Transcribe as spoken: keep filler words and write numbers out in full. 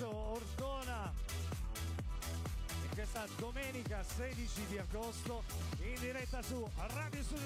Lorenzo Ortona in questa domenica sedici di agosto in diretta su Radio Studio